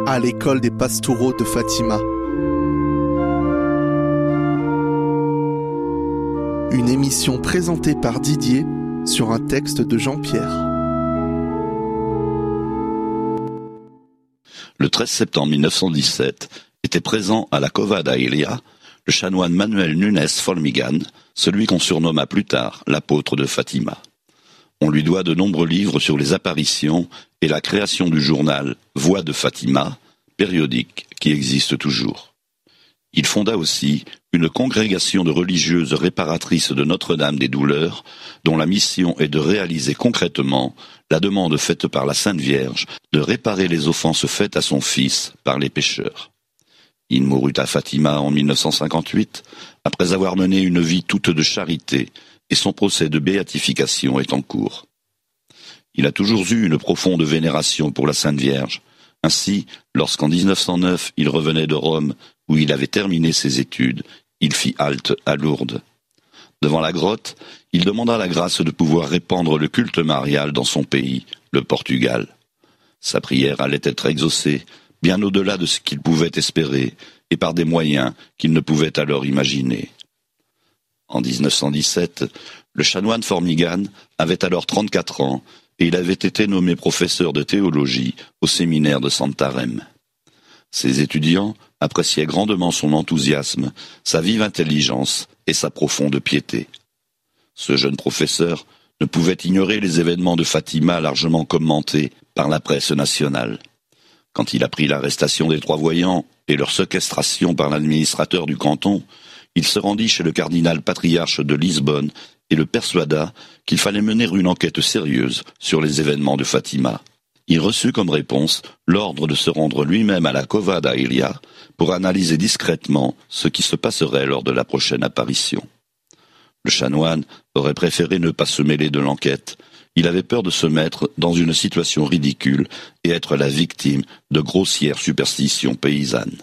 à l'école des pastoraux de Fatima. Une émission présentée par Didier sur un texte de Jean-Pierre. Le 13 septembre 1917 était présent à la Cova da Ilia le chanoine Manuel Nunes Formigan, celui qu'on surnomma plus tard l'apôtre de Fatima. On lui doit de nombreux livres sur les apparitions et la création du journal Voix de Fatima, périodique qui existe toujours. Il fonda aussi une congrégation de religieuses réparatrices de Notre-Dame des Douleurs, dont la mission est de réaliser concrètement la demande faite par la Sainte Vierge de réparer les offenses faites à son fils par les pécheurs. Il mourut à Fatima en 1958, après avoir mené une vie toute de charité, et son procès de béatification est en cours. Il a toujours eu une profonde vénération pour la Sainte Vierge. Ainsi, lorsqu'en 1909 il revenait de Rome, où il avait terminé ses études, il fit halte à Lourdes. Devant la grotte, il demanda la grâce de pouvoir répandre le culte marial dans son pays, le Portugal. Sa prière allait être exaucée, bien au-delà de ce qu'il pouvait espérer, et par des moyens qu'il ne pouvait alors imaginer. En 1917, le chanoine Formigan avait alors 34 ans, et il avait été nommé professeur de théologie au séminaire de Santarém. Ses étudiants appréciaient grandement son enthousiasme, sa vive intelligence et sa profonde piété. Ce jeune professeur ne pouvait ignorer les événements de Fatima largement commentés par la presse nationale. Quand il apprit l'arrestation des 3 voyants et leur séquestration par l'administrateur du canton, il se rendit chez le cardinal patriarche de Lisbonne et le persuada qu'il fallait mener une enquête sérieuse sur les événements de Fatima. Il reçut comme réponse l'ordre de se rendre lui-même à la Cova da Ilia pour analyser discrètement ce qui se passerait lors de la prochaine apparition. Le chanoine aurait préféré ne pas se mêler de l'enquête. Il avait peur de se mettre dans une situation ridicule et être la victime de grossières superstitions paysannes.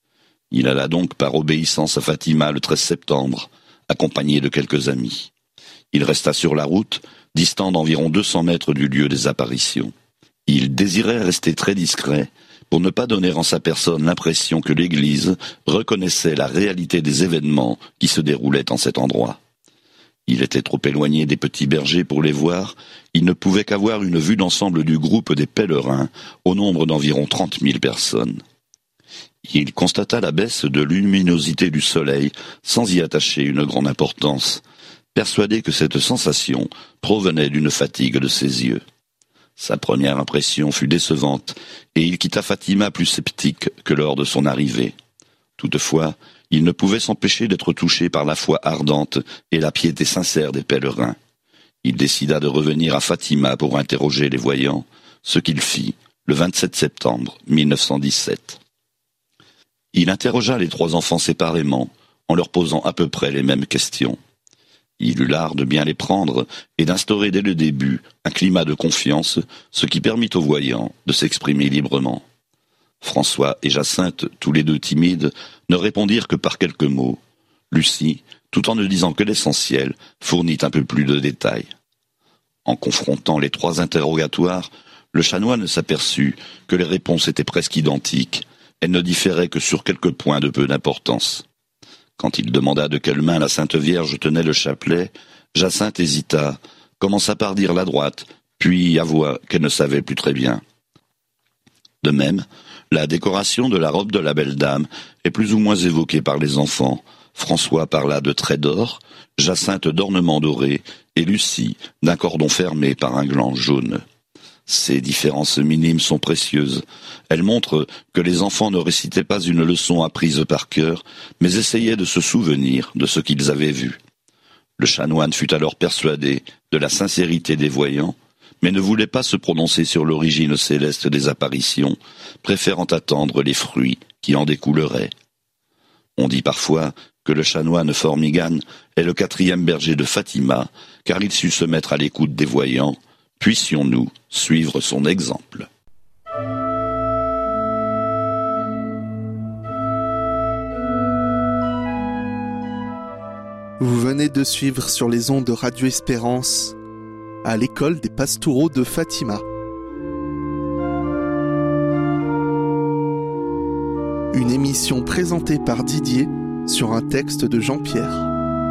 Il alla donc par obéissance à Fatima le 13 septembre, accompagné de quelques amis. Il resta sur la route, distant d'environ 200 mètres du lieu des apparitions. Il désirait rester très discret pour ne pas donner en sa personne l'impression que l'Église reconnaissait la réalité des événements qui se déroulaient en cet endroit. Il était trop éloigné des petits bergers pour les voir, il ne pouvait qu'avoir une vue d'ensemble du groupe des pèlerins, au nombre d'environ 30 000 personnes. Il constata la baisse de luminosité du soleil sans y attacher une grande importance, persuadé que cette sensation provenait d'une fatigue de ses yeux. Sa première impression fut décevante, et il quitta Fatima plus sceptique que lors de son arrivée. Toutefois, il ne pouvait s'empêcher d'être touché par la foi ardente et la piété sincère des pèlerins. Il décida de revenir à Fatima pour interroger les voyants, ce qu'il fit le 27 septembre 1917. Il interrogea les 3 enfants séparément, en leur posant à peu près les mêmes questions. Il eut l'art de bien les prendre et d'instaurer dès le début un climat de confiance, ce qui permit aux voyants de s'exprimer librement. François et Jacinthe, tous les 2 timides, ne répondirent que par quelques mots. Lucie, tout en ne disant que l'essentiel, fournit un peu plus de détails. En confrontant les 3 interrogatoires, le chanoine s'aperçut que les réponses étaient presque identiques. Elles ne différaient que sur quelques points de peu d'importance. Quand il demanda de quelle main la Sainte Vierge tenait le chapelet, Jacinthe hésita, commença par dire la droite, puis avoua qu'elle ne savait plus très bien. De même, la décoration de la robe de la belle dame est plus ou moins évoquée par les enfants. François parla de traits d'or, Jacinthe d'ornements dorés et Lucie d'un cordon fermé par un gland jaune. Ces différences minimes sont précieuses. Elles montrent que les enfants ne récitaient pas une leçon apprise par cœur, mais essayaient de se souvenir de ce qu'ils avaient vu. Le chanoine fut alors persuadé de la sincérité des voyants, mais ne voulait pas se prononcer sur l'origine céleste des apparitions, préférant attendre les fruits qui en découleraient. On dit parfois que le chanoine Formigan est le 4e berger de Fatima, car il sut se mettre à l'écoute des voyants. Puissions-nous suivre son exemple. Vous venez de suivre sur les ondes de Radio Espérance à l'école des pastoraux de Fatima. Une émission présentée par Didier sur un texte de Jean-Pierre.